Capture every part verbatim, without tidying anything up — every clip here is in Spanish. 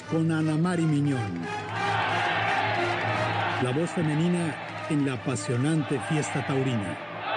con Ana Mari Miñón. La voz femenina en la apasionante fiesta taurina.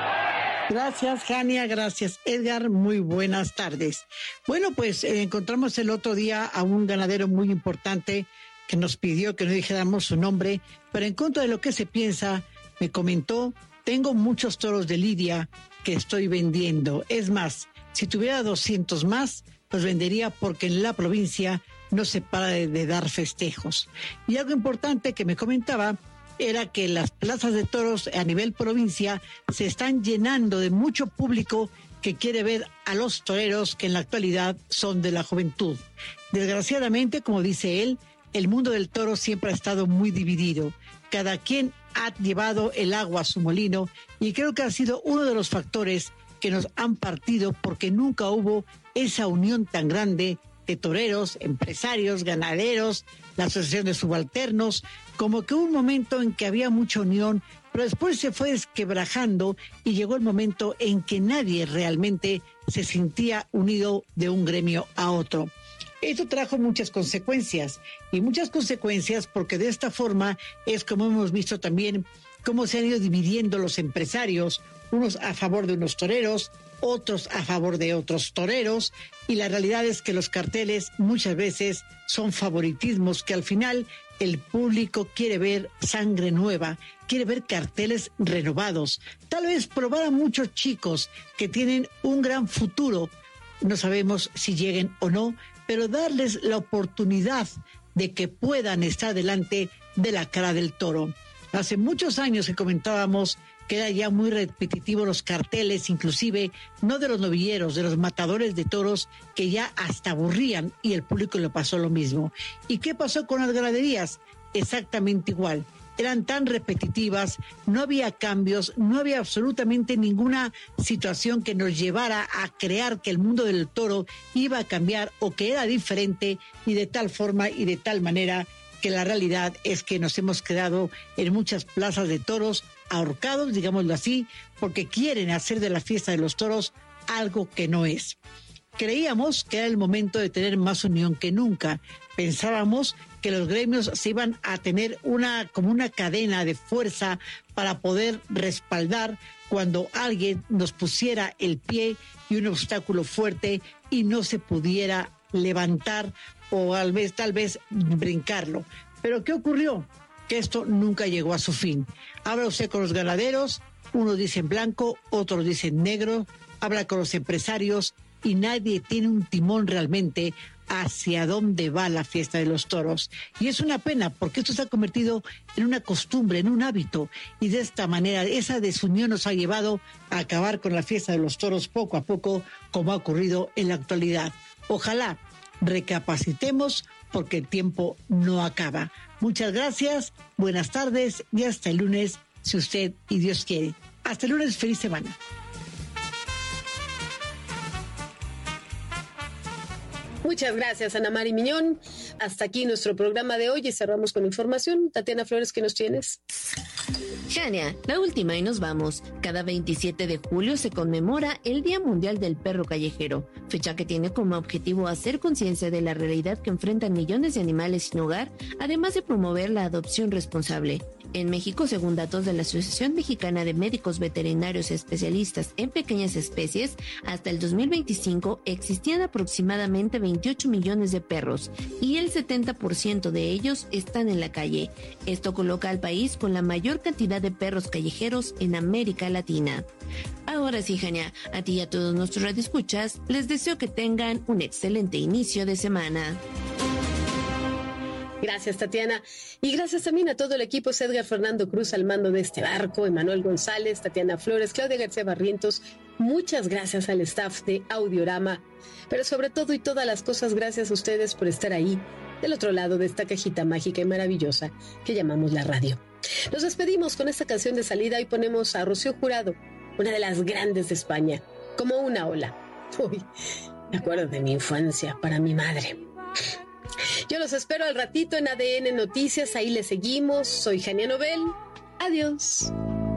Gracias, Jania, gracias, Edgar, muy buenas tardes. Bueno, pues eh, encontramos el otro día a un ganadero muy importante que nos pidió que no dijéramos su nombre, pero en contra de lo que se piensa, me comentó, tengo muchos toros de lidia que estoy vendiendo. Es más, si tuviera doscientos más, los vendería porque en la provincia no se para de, de dar festejos. Y algo importante que me comentaba era que las plazas de toros a nivel provincia se están llenando de mucho público que quiere ver a los toreros que en la actualidad son de la juventud. Desgraciadamente, como dice él, el mundo del toro siempre ha estado muy dividido. Cada quien ha llevado el agua a su molino y creo que ha sido uno de los factores que nos han partido porque nunca hubo esa unión tan grande de toreros, empresarios, ganaderos, la asociación de subalternos, como que hubo un momento en que había mucha unión, pero después se fue desquebrajando y llegó el momento en que nadie realmente se sentía unido de un gremio a otro. Esto trajo muchas consecuencias, y muchas consecuencias porque de esta forma es como hemos visto también cómo se han ido dividiendo los empresarios, unos a favor de unos toreros, otros a favor de otros toreros, y la realidad es que los carteles muchas veces son favoritismos que al final el público quiere ver sangre nueva, quiere ver carteles renovados, tal vez probar a muchos chicos que tienen un gran futuro, no sabemos si lleguen o no, pero darles la oportunidad de que puedan estar delante de la cara del toro. Hace muchos años que comentábamos que era ya muy repetitivo los carteles, inclusive no de los novilleros, de los matadores de toros, que ya hasta aburrían y el público le pasó lo mismo. ¿Y qué pasó con las ganaderías? Exactamente igual. Eran tan repetitivas, no había cambios, no había absolutamente ninguna situación que nos llevara a crear que el mundo del toro iba a cambiar o que era diferente, y de tal forma y de tal manera que la realidad es que nos hemos quedado en muchas plazas de toros ahorcados, digámoslo así, porque quieren hacer de la fiesta de los toros algo que no es. Creíamos que era el momento de tener más unión que nunca. Pensábamos que los gremios se iban a tener una como una cadena de fuerza para poder respaldar cuando alguien nos pusiera el pie y un obstáculo fuerte y no se pudiera levantar o tal vez, tal vez brincarlo. Pero ¿qué ocurrió? Que esto nunca llegó a su fin. Habla usted con los ganaderos, unos dicen blanco, otros dicen negro, habla con los empresarios y nadie tiene un timón realmente hacia dónde va la fiesta de los toros. Y es una pena porque esto se ha convertido en una costumbre, en un hábito, y de esta manera esa desunión nos ha llevado a acabar con la fiesta de los toros poco a poco, como ha ocurrido en la actualidad. Ojalá recapacitemos porque el tiempo no acaba. Muchas gracias, buenas tardes y hasta el lunes, si usted y Dios quiere. Hasta el lunes, feliz semana. Muchas gracias, Ana Mari Miñón. Hasta aquí nuestro programa de hoy y cerramos con información. Tatiana Flores, ¿qué nos tienes? Jania, la última y nos vamos. Cada veintisiete de julio se conmemora el Día Mundial del Perro Callejero, fecha que tiene como objetivo hacer conciencia de la realidad que enfrentan millones de animales sin hogar, además de promover la adopción responsable. En México, según datos de la Asociación Mexicana de Médicos Veterinarios Especialistas en Pequeñas Especies, hasta el dos mil veinticinco existían aproximadamente veintiocho millones de perros y el setenta por ciento de ellos están en la calle. Esto coloca al país con la mayor cantidad de perros callejeros en América Latina. Ahora sí, Jania, a ti y a todos nuestros radioescuchas, les deseo que tengan un excelente inicio de semana. Gracias, Tatiana. Y gracias también a todo el equipo. Edgar Fernando Cruz al mando de este barco, Emanuel González, Tatiana Flores, Claudia García Barrientos. Muchas gracias al staff de Audiorama. Pero sobre todo y todas las cosas, gracias a ustedes por estar ahí, del otro lado de esta cajita mágica y maravillosa que llamamos la radio. Nos despedimos con esta canción de salida y ponemos a Rocío Jurado, una de las grandes de España, Como una ola. Uy, me acuerdo de mi infancia para mi madre. Yo los espero al ratito en A D N Noticias, ahí les seguimos. Soy Jania Nobel. Adiós.